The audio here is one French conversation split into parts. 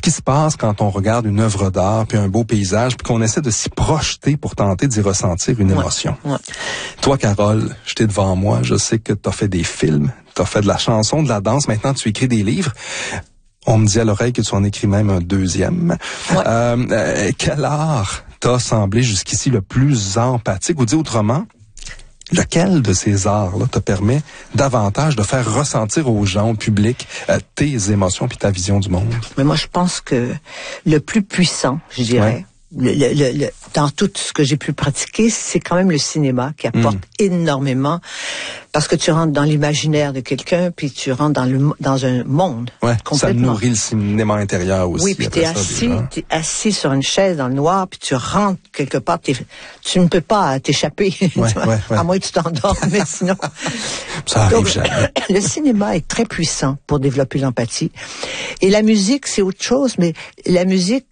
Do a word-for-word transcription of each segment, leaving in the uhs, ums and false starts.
qui se passe quand on regarde une œuvre d'art, puis un beau paysage, puis qu'on essaie de s'y projeter pour tenter d'y ressentir une émotion. Ouais, ouais. Toi, Carole, j'étais devant moi, je sais que tu as fait des films, tu as fait de la chanson, de la danse, maintenant tu écris des livres. On me dit à l'oreille que tu en écris même un deuxième. Ouais. Euh, euh, quel art t'a semblé jusqu'ici le plus empathique? Ou dit autrement, lequel de ces arts-là te permet davantage de faire ressentir aux gens, au public, euh, tes émotions puis ta vision du monde? Mais moi, je pense que le plus puissant, je dirais, ouais. le, le, le, dans tout ce que j'ai pu pratiquer, c'est quand même le cinéma qui apporte mmh. énormément, parce que tu rentres dans l'imaginaire de quelqu'un, puis tu rentres dans le dans un monde ouais, complètement. Ça nourrit le cinéma intérieur aussi. Oui, puis t'es assis, t'es assis sur une chaise dans le noir, puis tu rentres quelque part, tu ne peux pas t'échapper, ouais, ouais, ouais. à moins que tu t'endormes, mais sinon. Ça arrive Donc, jamais. Le cinéma est très puissant pour développer l'empathie, et la musique c'est autre chose, mais la musique.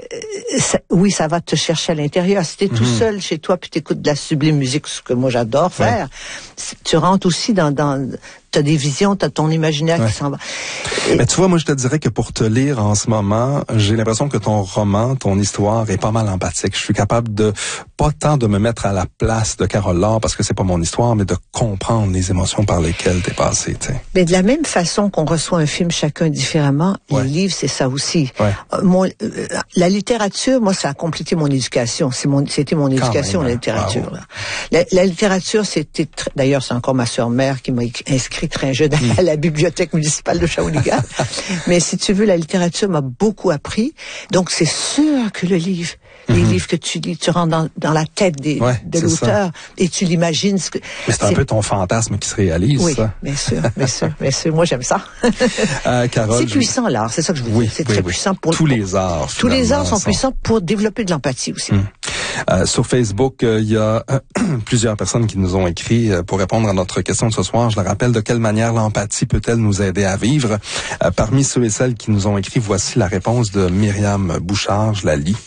Ça, oui, ça va te chercher à l'intérieur. Si t'es mmh. tout seul chez toi puis t'écoutes de la sublime musique, ce que moi j'adore faire, ouais. tu rentres aussi dans, dans t'as des visions, t'as ton imaginaire ouais. qui s'en va. Et... Mais tu vois, moi je te dirais que pour te lire en ce moment, j'ai l'impression que ton roman, ton histoire est pas mal empathique. Je suis capable de, pas tant de me mettre à la place de Carole Laure parce que c'est pas mon histoire, mais de comprendre les émotions par lesquelles t'es passé, tu sais. Mais de la même façon qu'on reçoit un film chacun différemment, ouais. les livres c'est ça aussi. Ouais. Euh, mon, euh, la littérature, moi ça a complété mon éducation. C'est mon, c'était mon éducation, même, la littérature. Wow. Là. La, la littérature, c'était, tr... d'ailleurs c'est encore ma sœur mère qui m'a inscrit très jeune à la bibliothèque municipale de Shawinigan. Mais si tu veux, la littérature m'a beaucoup appris. Donc c'est sûr que le livre, les mm-hmm. livres que tu lis, tu rentres dans, dans la tête des, ouais, de l'auteur ça. Et tu l'imagines. Ce que, Mais c'est, c'est un peu ton fantasme qui se réalise, oui, ça. Oui, bien sûr, bien sûr, bien sûr. Moi, j'aime ça. euh, Carole, c'est puissant, l'art, c'est ça que je veux oui, dire. C'est oui, très oui. puissant pour... Tous les arts, Tous les arts sont sont... puissants pour développer de l'empathie aussi. Mm. Euh, sur Facebook, il euh, y a euh, plusieurs personnes qui nous ont écrit euh, pour répondre à notre question de ce soir. Je le rappelle, de quelle manière l'empathie peut-elle nous aider à vivre? Euh, parmi ceux et celles qui nous ont écrit, voici la réponse de Myriam Bouchard, je la lis.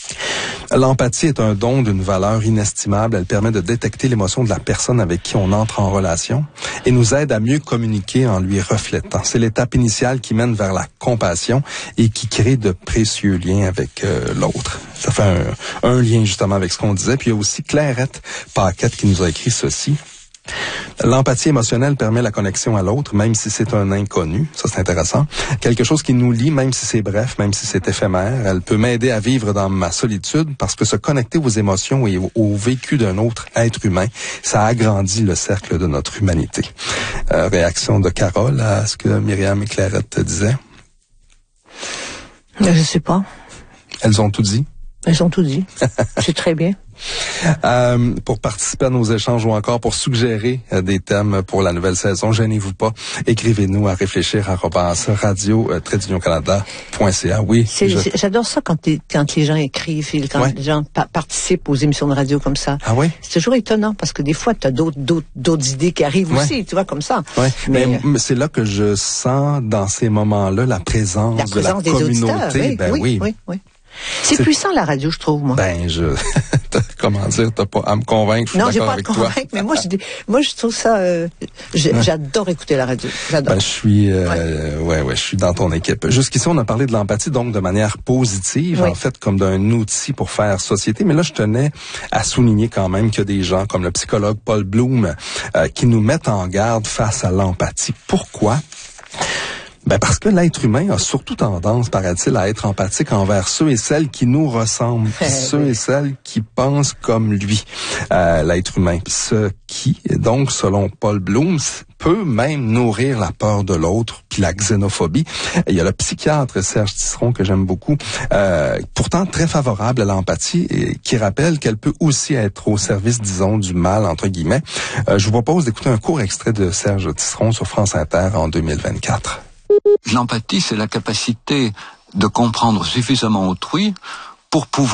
L'empathie est un don d'une valeur inestimable. Elle permet de détecter l'émotion de la personne avec qui on entre en relation et nous aide à mieux communiquer en lui reflétant. C'est l'étape initiale qui mène vers la compassion et qui crée de précieux liens avec euh, l'autre. Ça fait un, un lien justement avec ce qu'on disait. Puis il y a aussi Clairette Paquette qui nous a écrit ceci. L'empathie émotionnelle permet la connexion à l'autre, même si c'est un inconnu. Ça, c'est intéressant. Quelque chose qui nous lie, même si c'est bref, même si c'est éphémère. Elle peut m'aider à vivre dans ma solitude parce que se connecter aux émotions et au, au vécu d'un autre être humain, ça agrandit le cercle de notre humanité. Euh, réaction de Carole à ce que Myriam et Clairette te disaient? Je sais pas. Elles ont tout dit? Elles ont tout dit. C'est très bien. Euh, pour participer à nos échanges ou encore pour suggérer euh, des thèmes pour la nouvelle saison, gênez-vous pas. Écrivez-nous à réfléchir arobase radio tiret canada point c a. Oui. C'est, je... J'adore ça quand, quand les gens écrivent, quand ouais. les gens pa- participent aux émissions de radio comme ça. Ah oui? C'est toujours étonnant parce que des fois, tu as d'autres, d'autres, d'autres idées qui arrivent ouais. aussi, tu vois, comme ça. Ouais. Mais, mais, mais c'est là que je sens dans ces moments-là la présence, la présence de la des communauté. Auditeurs, oui, ben oui, oui. oui, oui. C'est, c'est puissant la radio, je trouve, moi. Ben, je, comment dire, t'as pas à me convaincre, je suis non, d'accord j'ai pas avec à te convaincre, mais moi, je, moi, je trouve ça, euh, ouais. j'adore écouter la radio. J'adore. Ben, je suis, euh, ouais. ouais, ouais, je suis dans ton équipe. Jusqu'ici, on a parlé de l'empathie, donc de manière positive, oui. en fait, comme d'un outil pour faire société. Mais là, je tenais à souligner quand même qu'il y a des gens comme le psychologue Paul Bloom euh, qui nous mettent en garde face à l'empathie. Pourquoi? Ben parce que l'être humain a surtout tendance, paraît-il, à être empathique envers ceux et celles qui nous ressemblent, puis ceux et celles qui pensent comme lui, euh, l'être humain. Ce qui, donc, selon Paul Bloom, peut même nourrir la peur de l'autre, puis la xénophobie. Et il y a le psychiatre Serge Tisseron, que j'aime beaucoup, euh, pourtant très favorable à l'empathie, et qui rappelle qu'elle peut aussi être au service, disons, du mal, entre guillemets. Euh, je vous propose d'écouter un court extrait de Serge Tisseron sur France Inter en deux mille vingt-quatre. L'empathie, c'est la capacité de comprendre suffisamment autrui pour pouvoir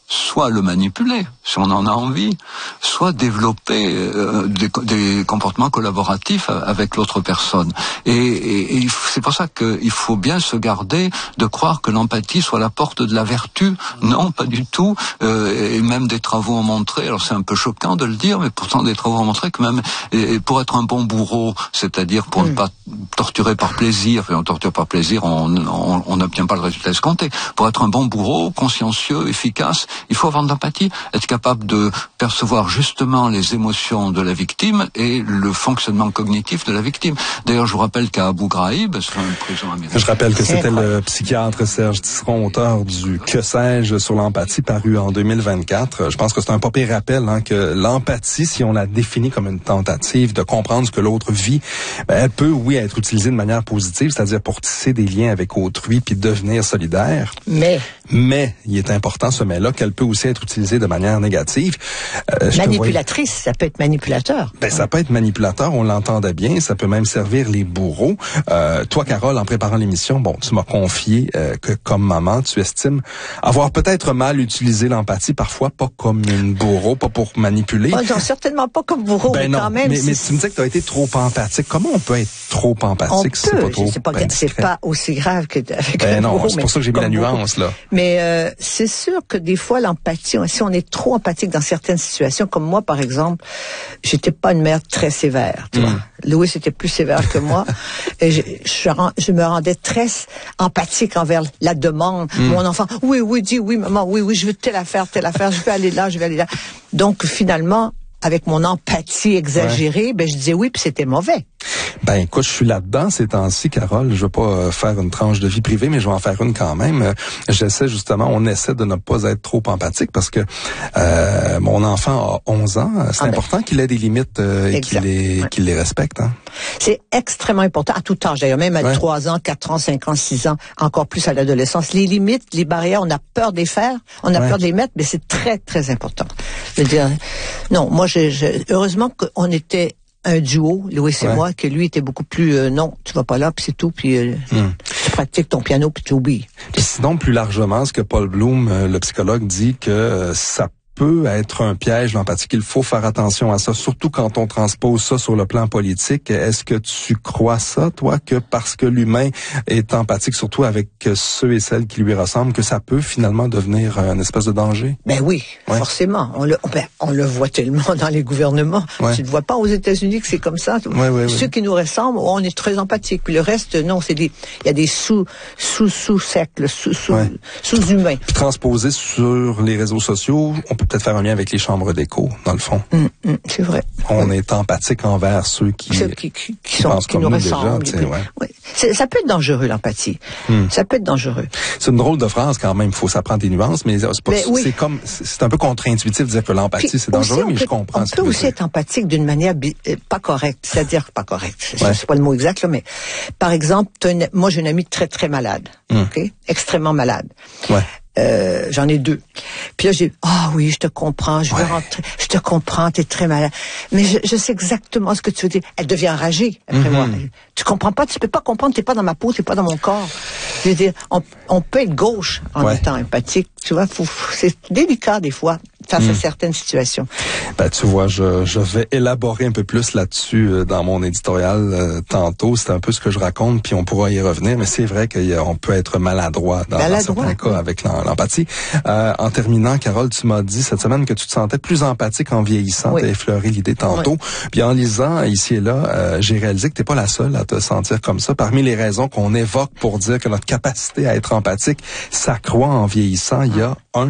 soit le manipuler, si on en a envie, soit développer euh, des, des comportements collaboratifs avec l'autre personne. Et, et, et c'est pour ça qu'il faut bien se garder de croire que l'empathie soit la porte de la vertu. Non, pas du tout. Euh, et même des travaux ont montré, alors c'est un peu choquant de le dire, mais pourtant des travaux ont montré que même et, et pour être un bon bourreau, c'est-à-dire pour mmh. ne pas torturer par plaisir, enfin on torture par plaisir, on n'obtient pas le résultat escompté. Pour être un bon bourreau, consciencieux, efficace, il faut avoir de l'empathie, être capable de percevoir justement les émotions de la victime et le fonctionnement cognitif de la victime. D'ailleurs, je vous rappelle qu'à Abu Ghraib, c'est une prison américaine. Je rappelle que c'était le psychiatre Serge Tisseron, auteur du Que sais-je sur l'empathie, paru en deux mille vingt-quatre. Je pense que c'est un pas pire rappel hein, que l'empathie, si on la définit comme une tentative de comprendre ce que l'autre vit, ben, elle peut, oui, être utilisée de manière positive, c'est-à-dire pour tisser des liens avec autrui puis devenir solidaire. Mais... Mais, il est important ce mais-là qu'elle peut aussi être utilisée de manière négative. Euh, Manipulatrice, vois... ça peut être manipulateur. Ben, ça peut être manipulateur, on l'entendait bien, ça peut même servir les bourreaux. Euh, toi, Carole, en préparant l'émission, bon, tu m'as confié euh, que comme maman, tu estimes avoir peut-être mal utilisé l'empathie, parfois pas comme une bourreau, pas pour manipuler. Oh, non, certainement pas comme bourreau, ben mais non, quand même. Mais, mais tu me disais que tu as été trop empathique. Comment on peut être trop empathique? On peut, c'est pas, trop c'est pas, c'est pas aussi grave que avec ben un non, bourreau. C'est pour ça que j'ai mis la nuance, là. Mais euh, c'est sûr que des fois, l'empathie, si on est trop empathique dans certaines situations, comme moi, par exemple, j'étais pas une mère très sévère, tu mm. vois. Louis était plus sévère que moi. Et je, je, je me rendais très empathique envers la demande. Mm. Mon enfant, oui, oui, dis oui, maman, oui, oui, je veux telle affaire, telle affaire, je vais aller là, je vais aller là. Donc, finalement, avec mon empathie exagérée, ouais. ben je disais oui, puis c'était mauvais. Ben écoute, je suis là-dedans ces temps-ci, Carole. Je veux pas euh, faire une tranche de vie privée, mais je vais en faire une quand même. Euh, j'essaie justement, on essaie de ne pas être trop empathique parce que euh, mon enfant a onze ans. C'est ah important ben. qu'il ait des limites euh, et qu'il les, ouais. qu'il les respecte. Hein. C'est extrêmement important à tout âge, d'ailleurs, même à ouais. trois ans, quatre ans, cinq ans, six ans, encore plus à l'adolescence. Les limites, les barrières, on a peur de les faire, on a ouais. peur de les mettre, mais c'est très, très important. Je veux dire, non, moi, je, je, heureusement qu'on était un duo, Louis et ouais. moi, que lui était beaucoup plus euh, non, tu vas pas là, puis c'est tout, puis euh, mm. tu pratiques ton piano, puis tu oublies. Puis sinon, plus largement, ce que Paul Bloom, euh, le psychologue, dit que euh, ça peut être un piège, l'empathie, qu'il faut faire attention à ça, surtout quand on transpose ça sur le plan politique. Est-ce que tu crois ça, toi, que parce que l'humain est empathique, surtout avec ceux et celles qui lui ressemblent, que ça peut finalement devenir une espèce de danger? Ben oui, ouais. forcément. On le, ben, on le voit tellement dans les gouvernements. Ouais. Tu ne vois pas aux États-Unis que c'est comme ça. Ouais, ouais, Ceux ouais. qui nous ressemblent, on est très empathique. Puis le reste, non, c'est des, il y a des sous, sous, sous cercles, sous, sous, ouais. sous-humains. Puis transposer sur les réseaux sociaux, on peut peut-être faire un lien avec les chambres d'écho, dans le fond. Mmh, mmh, c'est vrai. On oui. est empathique envers ceux qui, ceux qui, qui, qui, sont, qui nous ressemblent. Déjà, puis, ouais. oui. Ça peut être dangereux, l'empathie. Mmh. Ça peut être dangereux. C'est une drôle de phrase quand même. Il faut s'apprendre des nuances, mais c'est, pas, mais oui. c'est comme, c'est un peu contre-intuitif de dire que l'empathie, puis c'est dangereux, mais peut, je comprends on ce peut que aussi dire. être empathique d'une manière bi- euh, pas correcte. C'est-à-dire pas correcte. Ouais. C'est pas le mot exact, là, mais par exemple, une, moi, j'ai une amie très, très malade. Mmh. OK? Extrêmement malade. Ouais. Euh, j'en ai deux. Puis là, j'ai ah oui, je te comprends, je veux ouais. rentrer, je te comprends, t'es très malade. Mais je, je sais exactement ce que tu veux dire. Elle devient enragée après mm-hmm. moi. Tu comprends pas, tu peux pas comprendre, t'es pas dans ma peau, t'es pas dans mon corps. Je veux dire, on, on peut être gauche en ouais. étant empathique. Tu vois, faut, c'est délicat des fois face mm. à certaines situations. Ben tu vois, je, je vais élaborer un peu plus là-dessus euh, dans mon éditorial euh, tantôt. C'est un peu ce que je raconte, puis on pourra y revenir. Mais c'est vrai qu'on peut être maladroit dans, maladroit, dans certains cas oui. avec l'empathie. Euh, en terminant, Carole, tu m'as dit cette semaine que tu te sentais plus empathique en vieillissant. Oui. Tu as effleuré l'idée tantôt. Oui. Puis en lisant ici et là, euh, j'ai réalisé que t'es pas la seule à te sentir comme ça. Parmi les raisons qu'on évoque pour dire que notre capacité à être empathique s'accroît en vieillissant, il y a un...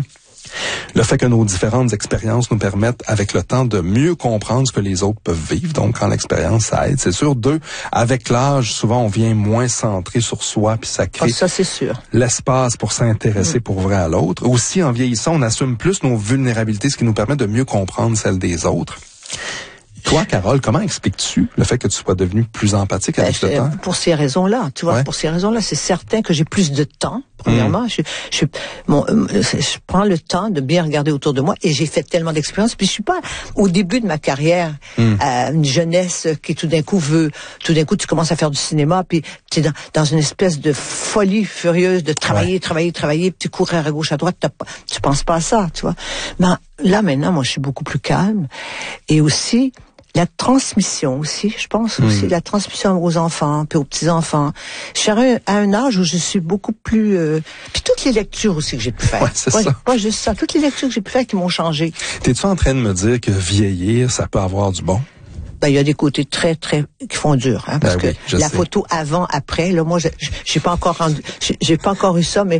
le fait que nos différentes expériences nous permettent, avec le temps, de mieux comprendre ce que les autres peuvent vivre. Donc, quand l'expérience, ça aide, c'est sûr. Deux, avec l'âge, souvent, on vient moins centré sur soi, puis ça crée oh, ça, c'est sûr. l'espace pour s'intéresser mmh. pour vrai à l'autre. Aussi, en vieillissant, on assume plus nos vulnérabilités, ce qui nous permet de mieux comprendre celles des autres. Toi, Carole, comment expliques-tu le fait que tu sois devenue plus empathique avec ben, le temps? Pour ces raisons-là, tu vois, ouais. pour ces raisons-là, c'est certain que j'ai plus de temps premièrement. Mmh. Je, je, mon, je prends le temps de bien regarder autour de moi et j'ai fait tellement d'expériences. Puis je suis pas au début de ma carrière, mmh. euh, une jeunesse qui tout d'un coup veut, tout d'un coup tu commences à faire du cinéma, puis tu es dans, dans une espèce de folie furieuse de travailler, ouais. travailler, travailler, puis tu cours à gauche, à droite, t'as pas, tu penses pas à ça, tu vois. Mais là maintenant, moi je suis beaucoup plus calme et aussi la transmission aussi, je pense mmh. aussi, la transmission aux enfants, puis aux petits-enfants. Je suis à un âge où je suis beaucoup plus... Euh, puis toutes les lectures aussi que j'ai pu faire. Ouais, c'est ouais, ça. Pas juste ça. Toutes les lectures que j'ai pu faire qui m'ont changé. T'es-tu en train de me dire que vieillir, ça peut avoir du bon? Ben, il y a des côtés très, très, qui font dur, hein, parce ben oui, que la sais. photo avant, après, là, moi, je, j'ai pas encore rendu, j'ai pas encore eu ça, mais